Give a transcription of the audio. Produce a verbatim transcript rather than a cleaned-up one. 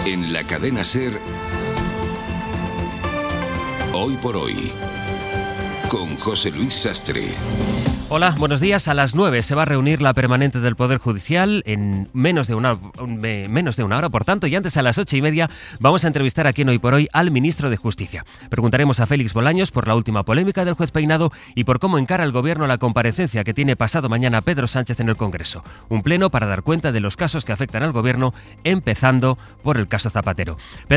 En la cadena SER, Hoy por Hoy, con José Luis Sastre. Hola, buenos días. A las nueve se va a reunir la permanente del Poder Judicial en menos de una, menos de una hora, por tanto, y antes a las ocho y media vamos a entrevistar aquí en Hoy por Hoy al ministro de Justicia. Preguntaremos a Félix Bolaños por la última polémica del juez Peinado y por cómo encara el Gobierno la comparecencia que tiene pasado mañana Pedro Sánchez en el Congreso. Un pleno para dar cuenta de los casos que afectan al Gobierno, empezando por el caso Zapatero. Pedro